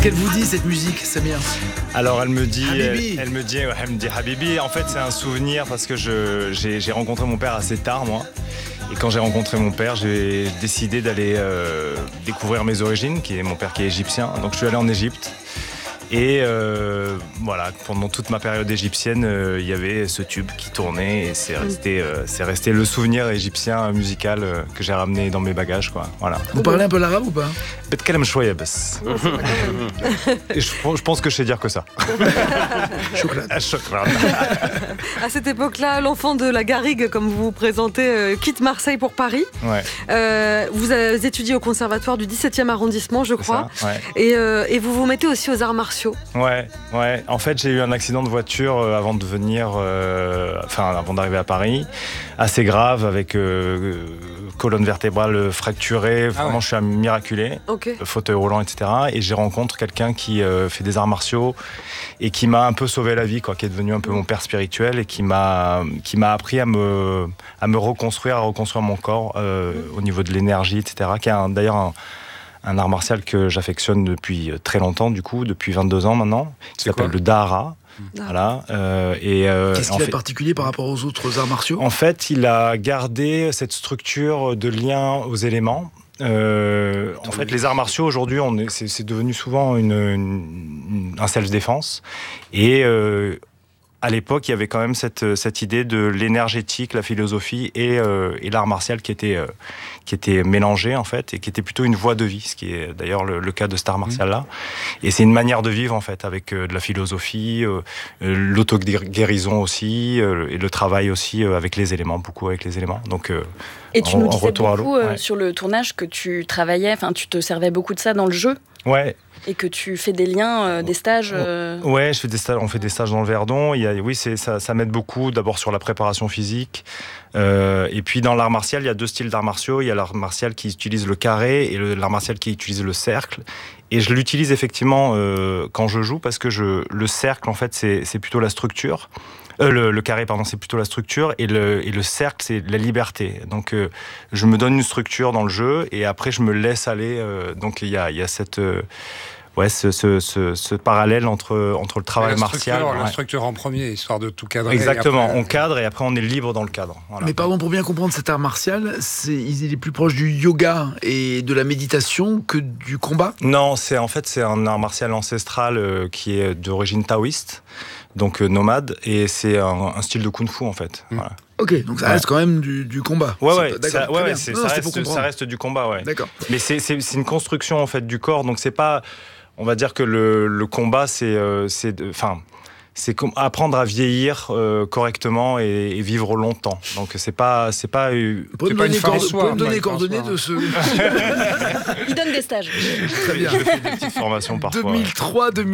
Qu'elle vous dit cette musique, Samir? Alors elle me dit Habibi. Habibi. En fait c'est un souvenir parce que j'ai rencontré mon père assez tard moi. Et quand j'ai rencontré mon père, j'ai décidé d'aller découvrir mes origines, qui est mon père qui est égyptien. Donc je suis allé en Égypte. Et voilà, pendant toute ma période égyptienne, il y avait ce tube qui tournait et c'est resté le souvenir égyptien musical que j'ai ramené dans mes bagages, quoi. Voilà. Vous parlez un peu l'arabe ou pas? بتكلم شوية بس. Et je pense que je sais dire que ça. Choukran. À cette époque-là, l'enfant de la garrigue, comme vous vous présentez, quitte Marseille pour Paris. Ouais. Vous avez étudié au conservatoire du 17e arrondissement, je crois. Ça, ouais. Et vous vous mettez aussi aux arts martiaux. Ouais. En fait, j'ai eu un accident de voiture avant d'arriver à Paris, assez grave, avec colonne vertébrale fracturée. Vraiment, je suis un miraculé. Okay. Fauteuil roulant, etc. Et j'ai rencontré quelqu'un qui fait des arts martiaux et qui m'a un peu sauvé la vie, quoi, qui est devenu un peu mon père spirituel et qui m'a appris à me reconstruire, mon corps au niveau de l'énergie, etc. Qui est d'ailleurs un art martial que j'affectionne depuis très longtemps, depuis 22 ans maintenant, qui s'appelle le Dahara. Voilà. Qu'est-ce qu'il a de particulier par rapport aux autres arts martiaux? En fait, il a gardé cette structure de lien aux éléments. En fait, les arts martiaux aujourd'hui, c'est devenu souvent un self-défense. Et à l'époque, il y avait quand même cette idée de l'énergétique, la philosophie et l'art martial qui était mélangé en fait et qui était plutôt une voie de vie, ce qui est d'ailleurs le cas de cet art martial-là. Et c'est une manière de vivre en fait avec de la philosophie, l'auto-guérison aussi et le travail aussi avec les éléments, beaucoup avec les éléments. Donc et tu nous disais beaucoup ouais. Sur le tournage que tu travaillais, enfin tu te servais beaucoup de ça dans le jeu. Ouais. Et que tu fais des liens, des stages. Ouais, on fait des stages dans le Verdon. Ça m'aide beaucoup. D'abord sur la préparation physique. Et puis dans l'art martial, il y a deux styles d'art martiaux. Il y a l'art martial qui utilise le carré et l'art martial qui utilise le cercle. Et je l'utilise effectivement quand je joue parce que le cercle, en fait, c'est plutôt la structure. Le carré, pardon, c'est plutôt la structure et le cercle, c'est la liberté. Donc, je me donne une structure dans le jeu et après, je me laisse aller. Donc, il y a cette, ce parallèle entre le travail martial. La structure en premier, histoire de tout cadrer. Exactement, on cadre et après, on est libre dans le cadre. Voilà. Mais pardon, pour bien comprendre cet art martial, il est plus proche du yoga et de la méditation que du combat? Non, c'est un art martial ancestral qui est d'origine taoïste. Donc nomade, et c'est un style de kung-fu en fait. Voilà. Ok, donc ça reste quand même du combat. Ça reste du combat, ouais. D'accord. Mais c'est une construction en fait du corps, donc c'est pas, on va dire que le combat c'est apprendre à vieillir correctement et vivre longtemps. Donc c'est pas Vous pouvez me donner les coordonnées de ce... Il donne des stages. Très bien. Je fais des petites formations parfois. 2003,